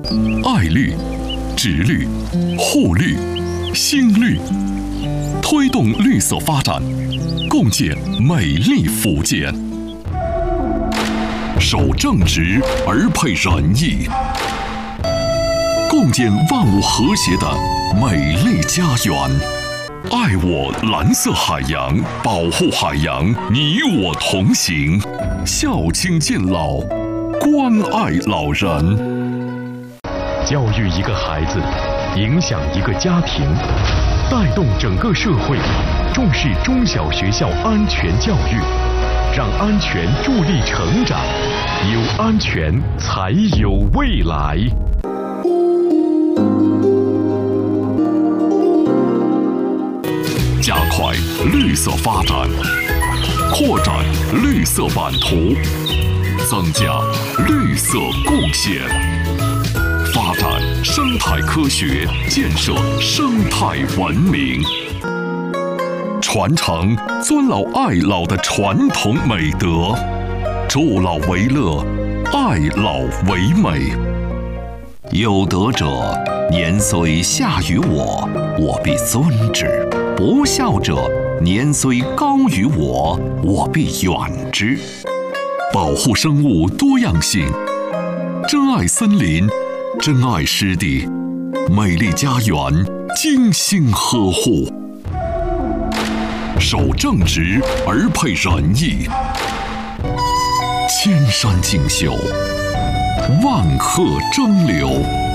爱绿、植绿、护绿、新绿，推动绿色发展，共建美丽福建。守正直而配仁义，共建万物和谐的美丽家园。爱我蓝色海洋，保护海洋，你我同行。孝亲敬老，关爱老人。 教育一个孩子，影响一个家庭，带动整个社会，重视中小学校安全教育，让安全助力成长，有安全才有未来。 加快绿色发展，扩展绿色版图，增加绿色贡献，发展生态科学，建设生态文明，传承尊老爱老的传统美德，助老为乐，爱老为美。有德者，年虽下于我，我必尊之；不孝者，年虽高于我，我必远之。保护生物多样性，珍爱森林，珍爱湿地，美丽家园精心呵护。守正直而配仁义，千山竞秀，万壑争流。